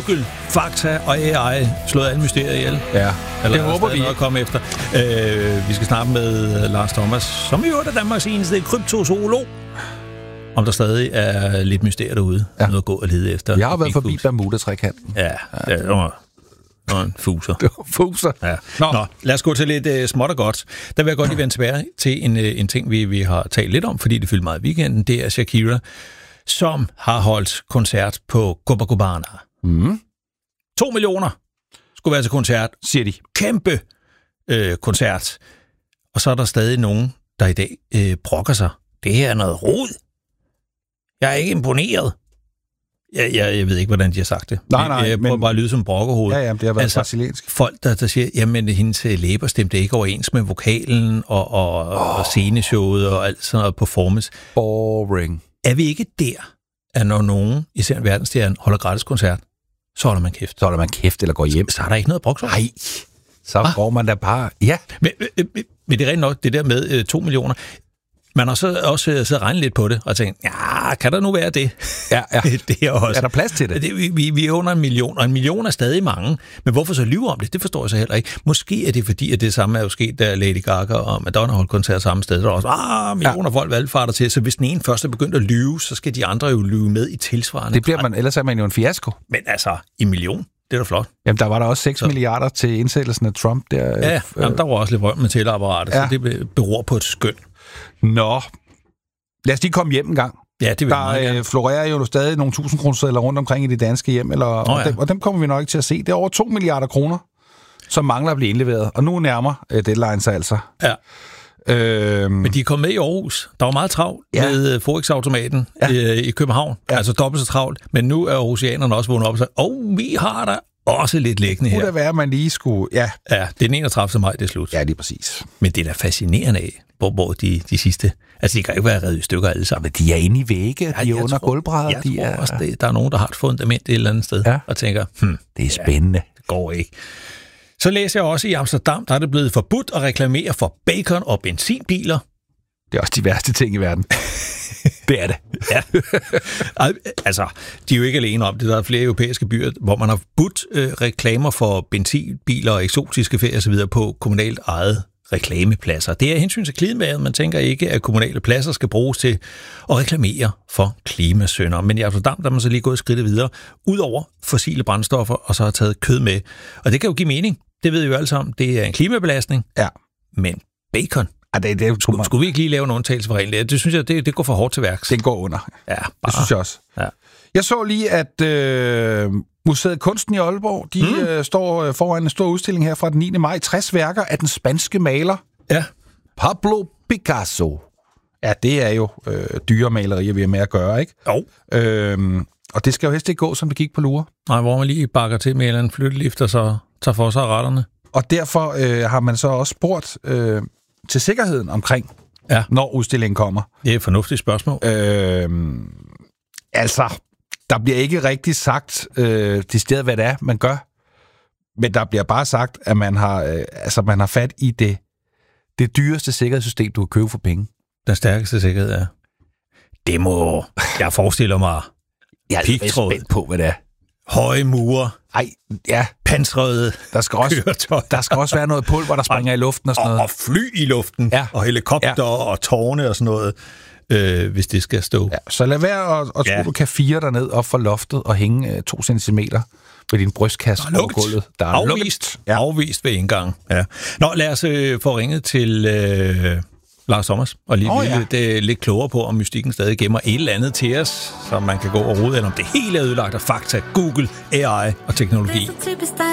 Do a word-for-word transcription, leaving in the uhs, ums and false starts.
Google, Fakta og A I slået alle mysterier ihjel. Ja, Eller det håber vi. Noget at komme efter. Øh, vi skal snakke med Lars Thomas, som jo er Danmarks eneste kryptozoolog. Om der stadig er lidt mysterier derude. Ja. Noget at gå og lede efter. Jeg har været forbi Bermuda-trekanten. Ja, ja. Det var, det var en fuser. Det var fuser. Ja. Nå. Nå, lad os gå til lidt uh, småt og godt. Der vil jeg godt lige vende tilbage til en, uh, en ting, vi, vi har talt lidt om, fordi det fyldte meget i weekenden. Det er Shakira, som har holdt koncert på Copacabana. Mm. To millioner skulle være til koncert. Siger de. Kæmpe øh, koncert. Og så er der stadig nogen, der i dag øh, brokker sig. Det her er noget rod. Jeg er ikke imponeret. Jeg, jeg, jeg ved ikke, hvordan de har sagt det. Nej, nej. Jeg prøver men... bare at lyde som brokkerhoved. Ja, ja, det har været altså, brasiliansk. Folk, der, der siger, jamen, hendes læber stemte ikke overens med vokalen og, og, oh. og sceneshowet og alt sådan noget performance. Boring. Er vi ikke der, at når nogen, især en verdensstjerne, holder gratis koncert, så holder man kæft? Så holder man kæft eller går hjem. Så, så er der ikke noget brugt. Nej, så ah. går man da bare... Ja. Men, men, men det er rent nok, det der med øh, to millioner... Man har så også så regnet lidt på det, og tænkt, ja, kan der nu være det? Ja, ja. det er, også. Er der plads til det? det vi, vi er under en million, og en million er stadig mange. Men hvorfor så lyve om det? Det forstår jeg så heller ikke. Måske er det fordi, at det samme er jo sket, da Lady Gaga og Madonna holdt koncert samme sted. Der er også ah, millioner ja. folk valgfarter til, så hvis den ene først er begyndt at lyve, så skal de andre jo lyve med i tilsvarende. Det bliver man, ellers er man jo en fiasko. Men altså, en million, det er da flot. Jamen, der var der også seks så. milliarder til indsættelsen af Trump. Der, ja, øh, jamen, der var også lidt røm med teleapparatet, ja. så det beror på et skøn. Nå, lad os lige komme hjem en gang. Ja, det vil der øh, florerer jo stadig nogle tusind kroner rundt omkring i de danske hjem, eller, oh, og, ja. dem, og dem kommer vi nok ikke til at se. Det er over to milliarder kroner, som mangler at blive indleveret, og nu nærmer øh, deadline sig altså. Ja. Øhm, Men de kom med i Aarhus. Der var meget travlt ja. med Forex-automaten ja. øh, i København. Ja. Altså dobbelt så travlt. Men nu er aarhusianerne også vågnet op og sagt, åh, oh, vi har der også lidt liggende her. Det kunne da være, at man lige skulle... Ja, ja det er den enogtredivte maj, det er slut. Ja, det er præcis. Men det er da fascinerende af, hvor, hvor de, de sidste... Altså, de kan ikke være revet i stykker alle sammen. Men de er inde i vægge, ja, de er under gulvbrædder. Jeg de tror er... også, det, der er nogen, der har et fundament et eller andet sted, ja. og tænker, hmm, det er spændende. Ja, det går ikke. Så læser jeg også i Amsterdam, der er det blevet forbudt at reklamere for bacon og benzinbiler. Det er også de værste ting i verden. Det er det. Ja. Altså, de er jo ikke alene om det. Der er flere europæiske byer, hvor man har forbudt øh, reklamer for benzinbiler og eksotiske ferier osv. på kommunalt ejet reklamepladser. Det er hensyn til klimaet. Man tænker ikke, at kommunale pladser skal bruges til at reklamere for klimasynder. Men i Amsterdam, der er man så lige gået skridtet videre, ud over fossile brændstoffer, og så har taget kød med. Og det kan jo give mening. Det ved vi jo alle sammen. Det er en klimabelastning. Ja. Men bacon... Ja, det, det er skulle, skulle vi ikke lige lave en undtagelse for reglen? Det synes jeg, det, det går for hårdt til værks. Det går under. Ja, bare. Det synes jeg også. Ja. Jeg så lige, at øh, Museet Kunsten i Aalborg, de mm. øh, står foran en stor udstilling her fra den niende maj. tres værker af den spanske maler ja. Pablo Picasso. Ja, det er jo øh, dyre malerier, vi har med at gøre, ikke? Jo. Øhm, og det skal jo helst ikke gå, som det gik på lure. Nej, hvor man lige bakker til med en eller anden flyttelift, og så tager for sig retterne. Og derfor øh, har man så også spurgt øh, til sikkerheden omkring, ja. når udstillingen kommer. Det er et fornuftigt spørgsmål. Øh, altså, der bliver ikke rigtig sagt øh, til stedet, hvad det er, man gør. Men der bliver bare sagt, at man har, øh, altså, man har fat i det, det dyreste sikkerhedssystem, du kan købe for penge. Den stærkeste sikkerhed er. Det må... Jeg forestiller mig... Jeg er lidt spændt på, hvad det er. Høje mure. Ej, ja. Pansrede der skal også, køretøj. Der skal også være noget pulver, der springer og, i luften og sådan noget. Og, og fly i luften. Ja. Og helikopter ja. og tårne og sådan noget, øh, hvis det skal stå. Ja, så lad være at, at ja. tro, du kan fire derned op for loftet og hænge øh, to centimeter ved din brystkasse over gulvet. Der er afvist. Ja. Afvist ved indgang. Ja. Nå, lad os øh, få ringet til... Øh, Lars Thomas, og lige oh, ja. lidt, uh, lidt klogere på, om mystikken stadig gemmer et eller andet til os, så man kan gå og rode, eller om det hele er ødelagt af fakta, Google, A I og teknologi.